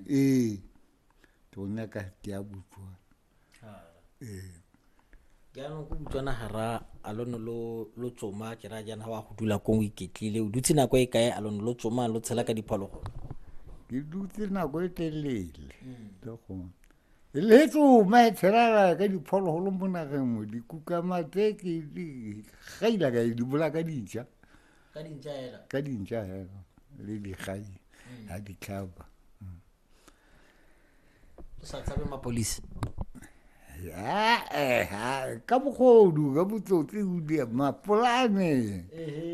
tona ka ke a Botswana ke anong go Botswana hara alono lo tsoma ke ra jana wa go dula ko o iketlile o dutse nako e kae alono lo tsoma lo tshela ka diphologolo ke dutse nako e telele le go le tsoma e tshela ka diphologolo mo nageng mo dikukamate ke di gaila ka di bola ka dintja hela le di gai ha di tlhaba o sa tsabe mapolisi ka bogodu ka botsotsi o di mapolane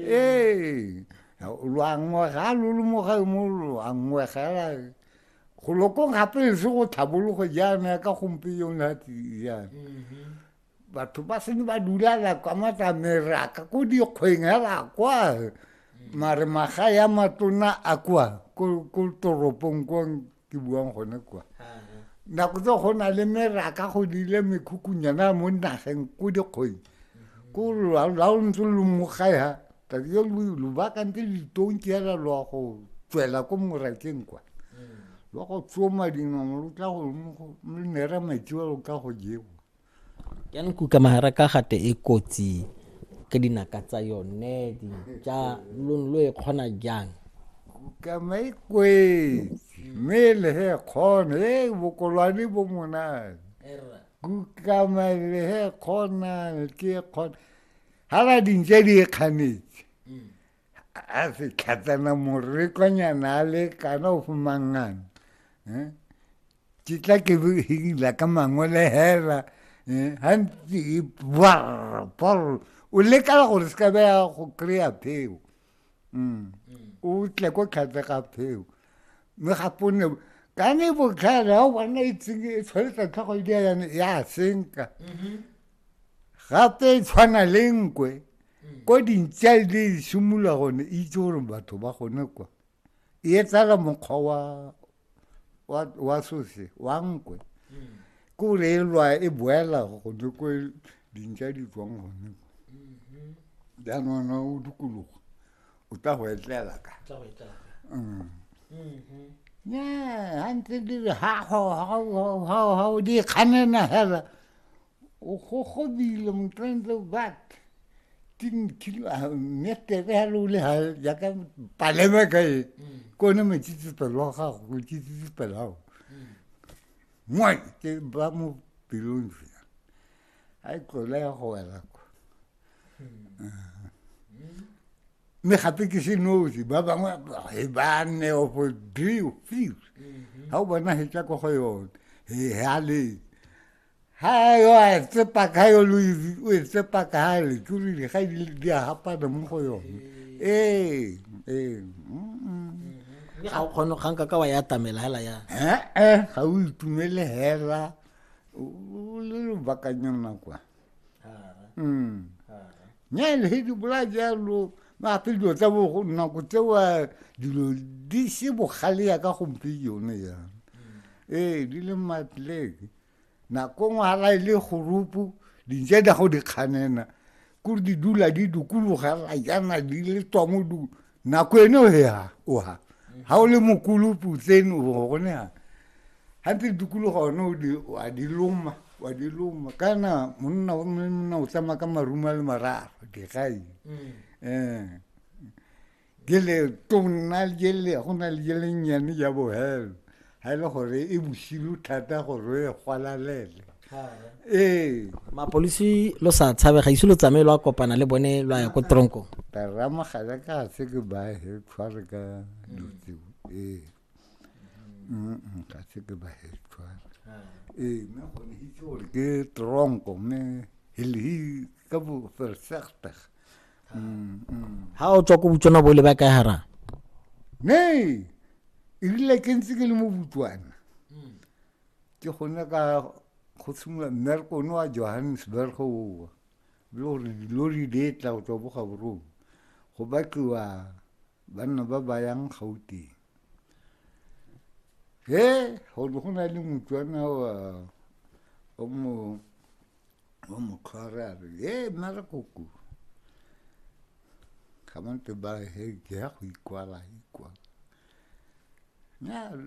loangwe ga lo mo ga mo loangwe ga go lokong gape le se go tlhabologo jaana ka gompieno jaana batho ba sene ba dulala kwa matlameraka ko dikgweng hela kwa mare maga ya matona a kwa ko toropong kwa ke buang gone kwa nako tse go na le meraka go dile mekhukunyana mo nageng ko dikgweng ko la o ntse le mo gae ha ta yo lu ba ka ntle ditonki hela lo go tswela ko morakeng kwa lo go tsoma dinong lo tla go mo nera maitshwaro ka go jewa ke ane kukamahara ka gate e kotsi ke dinaka tsa yone ja lo e kgona jang ka mai kwe mele he khone bokolwane bo mona ka mai he khona ke khona hala dinje di khanetse a se khatsana morre kwanyana le kana o fumangana tla ke hila ka mangole hela hanti por o le ka go se ka ba go krea pheo o tle go khatsa ka pheo me gapone ka ne bo khala o bona itse tshwetsa tlhago ya senka gape tshwana lenkwe ko dintša di simula gone itse gore batho ba gone kwa e tsala mokgwa wa sose wa nkwe ko re lwa e boela go ne ko dintša di tswang gone jaanong o dikologo o tla go etlela ka hantse di re ha o di kganena hela o gogobile motrentle bat tin kilo metere hela o le ha jaaka paleme ka e kone metsitsepelo ga gago go tsitsipelago moi ke ba mo pelong fela a e tlola ya go wela kwa me gape ke se nosi ba bangwe ba neo for drill field ha o bona hetla ko go yone ha le ha yo a tsepa ka yo o tsepa ka le ke re ga di hapa de mo go yone ga o kgone ga nka ka wa ya tamela hela ya ga o itumele hela o le bakanyana kwa le di bula jalo ma pelo tsa bo nako tsewa dilo di se bogale ya ka gompieno ya di le matleke nako ngwala ile gorupu di jeda go di kganena ku di dula di dukuluga la jana di le tswa mo du nako eno ya o ha o le mokulupu tseno go gone ha hantse dukuluga no wa di loma kana monna o tsama ka maruma le mararo ke gai gele tona gele go na le gele nyane ya bo hel ha ile gore e bosilu thata gore e gwalalele mapolisi lo sa tshabe ga isilo tsamelo a kopana le bone lo ya ko tronko tarama ga ka se ke ba he tshware ka dutse ka se ke ba he tshware me go ne hitse gore ke tronko me hi ka bo versagtig ha o tswa ko Botswana bo le ba kae hara ne ile ke ntse ke le mo Botswana ke gone ka go tsumula mmereko no wa Johannesburg go lori di tla go tswa boga borong go batliwa banna ba ba yang Gauteng go na le Motswana o mo kharare mmereko kamante ba ke ya go ikwala